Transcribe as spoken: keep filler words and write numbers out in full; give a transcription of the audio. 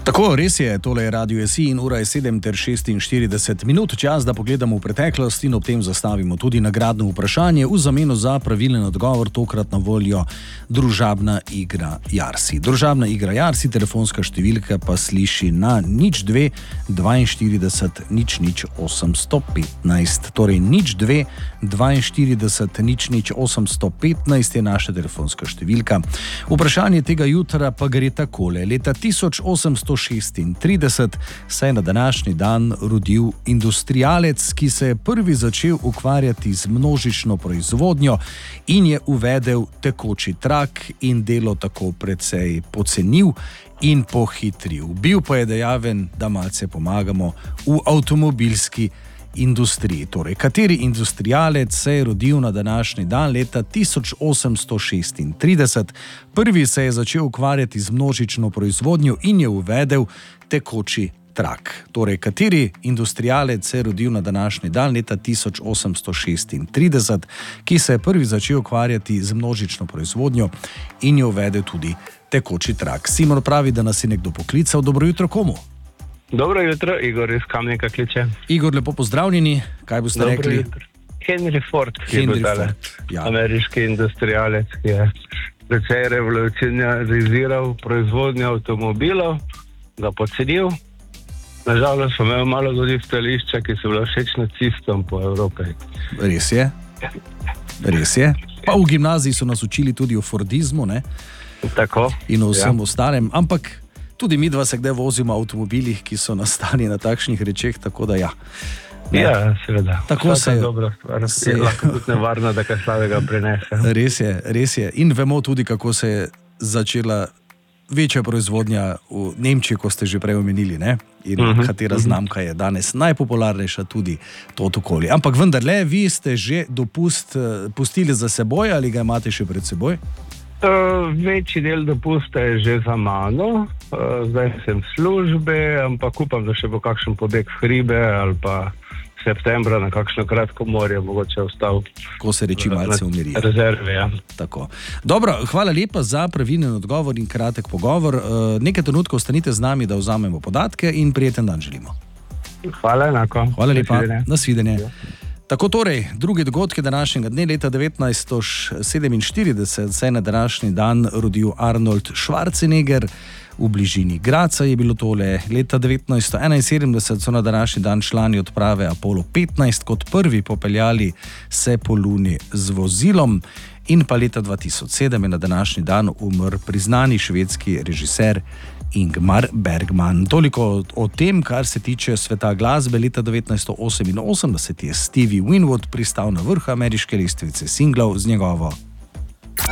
Tako, res je, tole je Radio S I in ura je sedem ter šestinštirideset minut, čas, da pogledamo v preteklost in ob tem zastavimo tudi nagradno vprašanje v zameno za pravilen odgovor, tokrat na voljo družabna igra Jarsi. Družabna igra Jarsi, telefonska številka pa sliši na nič dve dvainštirideset nič nič osemsto petnajst. Torej nič dve dvainštirideset nič nič osemsto petnajst je naša telefonska številka. Vprašanje tega jutra pa gre takole. Leta tisoč osemsto šestintrideset se je na današnji dan rodil industrialec, ki se je prvi začel ukvarjati z množično proizvodnjo in je uvedel tekoči trak in delo tako precej pocenil in pohitril. Bil pa je dejaven, da malce pomagamo v avtomobilski industriji. Torej, kateri industrialec se je rodil na današnji dan leta tisoč osemsto šestintrideset, prvi se je začel ukvarjati z množično proizvodnjo in je uvedel tekoči trak. Torej, kateri industrialec se je rodil na današnji dan leta tisoč osemsto šestintrideset, ki se je prvi začel ukvarjati z množično proizvodnjo in je uvedel tudi tekoči trak. Simon pravi, da nas je nekdo poklical. Dobro jutro, komu? Dobro jutro, Igor iz Kamnika kliče. Igor, lepo pozdravljeni. Kaj boste Dobro rekli? Jutro. Henry Ford, ki Henry je bil tale Ford, ja. Ameriški industrialec, ki je precej revolucionariziral proizvodnjo avtomobilov, ga pocenil. Nažalost pa imel malo tudi stališča, ki so bila všeč nacistom po Evropi. Res je. Res je. Pa v gimnaziji so nas učili tudi o Fordizmu, ne? Tako. In o vsem ja. ostalem, ampak tudi mi dva se kdaj vozimo v avtomobilih, ki so nastali na takšnih rečeh, tako da ja. Ne. Ja, seveda. Tako se je. Dobro stvar. Se je lahko tudi nevarno, da kaj slabega prinese. Res je, res je. In vemo tudi, kako se je začela večja proizvodnja v Nemčiji, ko ste že prej omenili, ne? In uh-huh, katera uh-huh. znamka je danes najpopularnejša, tudi to okolje. Ampak vendarle, vi ste že dopust pustili za seboj ali ga imate še pred seboj? Uh, večji del dopusta je že za mano, uh, zdaj sem v službi, ampak upam, da še bo kakšen pobeg v hribe ali pa septembra na kakšno kratko morje mogoče ostal. Ko se reči malce umirijo. Rezerve, ja. Tako. Dobro, hvala lepa za pravilen odgovor in kratek pogovor. Uh, nekaj trenutkov ostanite z nami, da vzamemo podatke in prijeten dan želimo. Hvala enako. Hvala lepa. Na svidenje. Ja. Tako torej, drugi dogodki današnjega dne, leta devetnajststo sedeminštirideset se je na današnji dan rodil Arnold Schwarzenegger, v bližini Graca je bilo tole. Leta devetnajststo enainsedemdeset so na današnji dan člani odprave Apollo petnajst kot prvi popeljali se po Luni z vozilom. In pa leta dva tisoč sedem je na današnji dan umrl priznani švedski režiser Ingmar Bergman. Toliko o tem, kar se tiče sveta glasbe. Leta devetnajststo oseminosemdeset je Stevie Winwood pristal na vrh ameriške lestvice singlov z njegovo